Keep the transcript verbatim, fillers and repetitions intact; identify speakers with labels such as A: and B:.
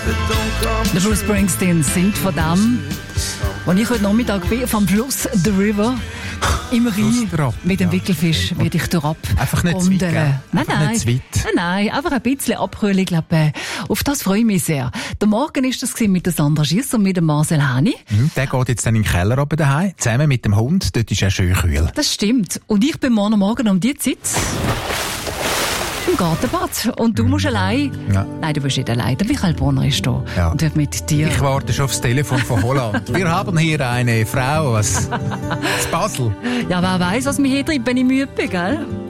A: Der Bruce Springsteen singt von dem, als ich heute Nachmittag bin, vom Fluss The River, im Rhein, mit dem Wickelfisch, ja. werde ich durchab.
B: Einfach nicht zu weit, gell?
A: Nein,
B: einfach
A: nein,
B: nicht zu weit.
A: nein, nein, einfach ein bisschen Abkühlung, ich glaube, auf das freue ich mich sehr. Der Morgen ist das mit der Sandra Schiess und mit dem Marcel Häni.
B: Mhm, der geht jetzt dann in den Keller oben daheim, zusammen mit dem Hund, dort ist er schön kühl.
A: Das stimmt. Und ich bin morgen Morgen um die Zeit im Gartenbad. Und du musst mm. allein...
B: Ja.
A: Nein, du bist nicht allein. Der Michael Bonner ist da
B: ja.
A: und wird mit dir...
B: Ich warte schon aufs Telefon von Holland. Wir haben hier eine Frau aus, aus Basel.
A: Ja, wer weiss, was mich hier treibt, wenn ich müde bin, gell?